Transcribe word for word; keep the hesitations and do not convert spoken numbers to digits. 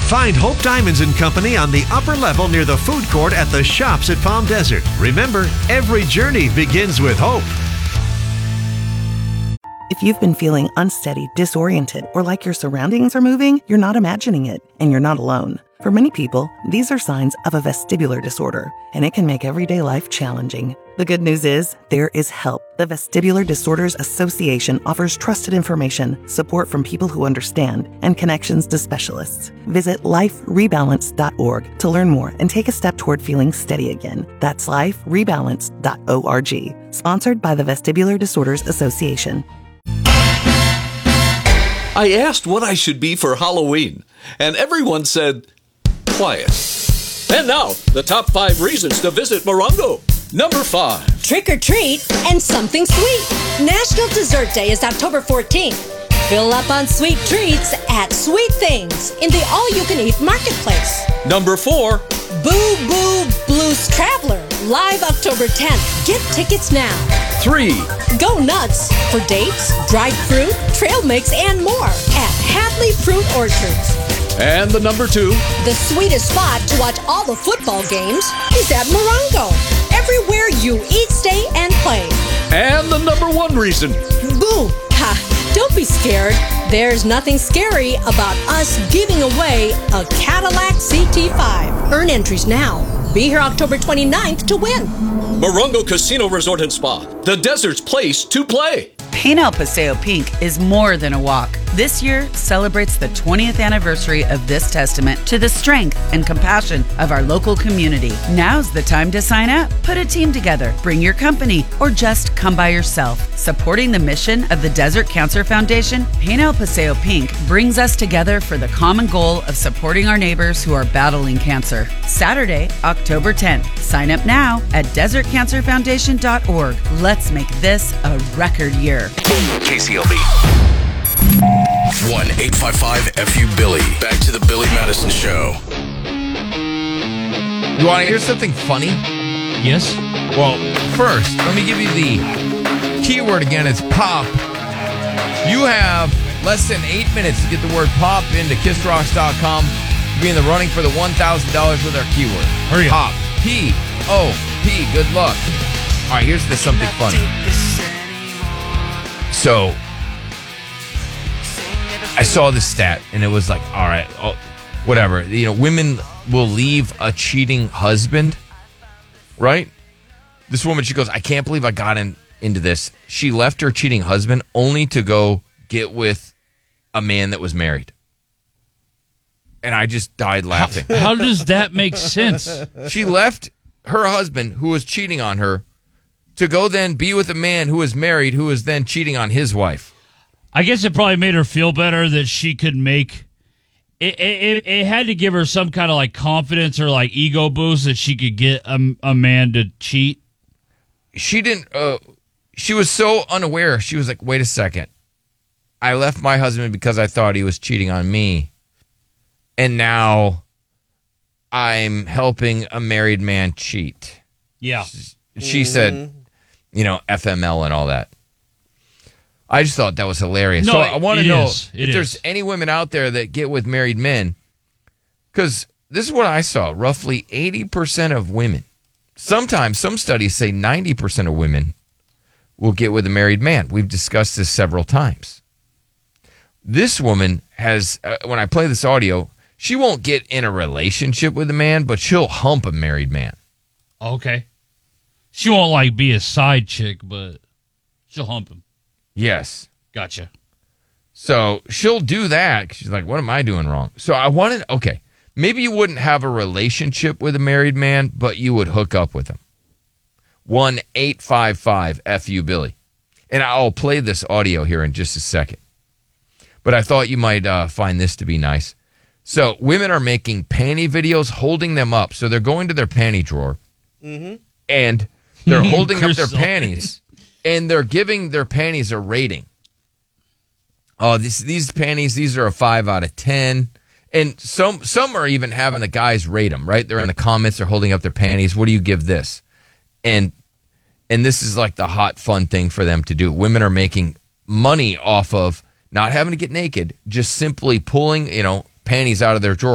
Find Hope Diamonds and Company on the upper level near the food court at the shops at Palm Desert. Remember, every journey begins with hope. If you've been feeling unsteady, disoriented, or like your surroundings are moving, you're not imagining it, and you're not alone. For many people, these are signs of a vestibular disorder, and it can make everyday life challenging. The good news is, there is help. The Vestibular Disorders Association offers trusted information, support from people who understand, and connections to specialists. Visit life rebalance dot org to learn more and take a step toward feeling steady again. That's life rebalance dot org. Sponsored by the Vestibular Disorders Association. I asked what I should be for Halloween, and everyone said, quiet. And now, the top five reasons to visit Morongo. Number five. Trick or treat and something sweet. National Dessert Day is October fourteenth. Fill up on sweet treats at Sweet Things in the all-you-can-eat marketplace. Number four. Boo Boo Blues Traveler, live October tenth. Get tickets now. Three. Go nuts for dates, dried fruit, trail mix, and more at Hadley Fruit Orchards. And the number two. The sweetest spot to watch all the football games is at Morongo. Everywhere you eat, stay, and play. And the number one reason. Boo! Ha! Don't be scared. There's nothing scary about us giving away a Cadillac C T five. Earn entries now. Be here October twenty-ninth to win. Morongo Casino Resort and Spa, the desert's place to play. Pain El Paseo Pink is more than a walk. This year celebrates the twentieth anniversary of this testament to the strength and compassion of our local community. Now's the time to sign up. Put a team together, bring your company, or just come by yourself. Supporting the mission of the Desert Cancer Foundation, Pain El Paseo Pink brings us together for the common goal of supporting our neighbors who are battling cancer. Saturday, October tenth. Sign up now at desert cancer foundation dot org. Let's make this a record year. K C L B. one eight five five F U Billy. Back to the Billy Madison Show. You want to hear something funny? Yes. Well, first, let me give you the keyword again. It's pop. You have less than eight minutes to get the word pop into kiss rocks dot com to be in the running for the one thousand dollars with our keyword. Hurry up. Pop. P O P. Good luck. All right, here's the something funny. So, I saw this stat, and it was like, all right, oh, whatever. You know, women will leave a cheating husband, right? This woman, she goes, I can't believe I got in, into this. She left her cheating husband only to go get with a man that was married. And I just died laughing. How, how does that make sense? She left her husband, who was cheating on her, to go then be with a man who was married, who was then cheating on his wife. I guess it probably made her feel better that she could make it. It, it had to give her some kind of like confidence or like ego boost that she could get a, a man to cheat. She didn't. Uh, she was so unaware. She was like, "Wait a second, I left my husband because I thought he was cheating on me, and now I'm helping a married man cheat." Yeah, she mm-hmm. said, "You know, F M L and all that." I just thought that was hilarious. No, so I want to know is. if it there's is. any women out there that get with married men, because this is what I saw. Roughly eighty percent of women, sometimes some studies say ninety percent of women will get with a married man. We've discussed this several times. This woman has, uh, when I play this audio, she won't get in a relationship with a man, but she'll hump a married man. Okay. She won't like be a side chick, but she'll hump him. Yes. Gotcha. So she'll do that. She's like, what am I doing wrong? So I wanted, okay, maybe you wouldn't have a relationship with a married man, but you would hook up with him. one eight five five F U Billy. And I'll play this audio here in just a second. But I thought you might uh, find this to be nice. So women are making panty videos holding them up. So they're going to their panty drawer mm-hmm. and they're holding up their panties. And they're giving their panties a rating. Oh, this, these panties, these are a five out of ten. And some some are even having the guys rate them, right? They're in the comments, they're holding up their panties. What do you give this? And and this is like the hot, fun thing for them to do. Women are making money off of not having to get naked, just simply pulling, you know, panties out of their drawer.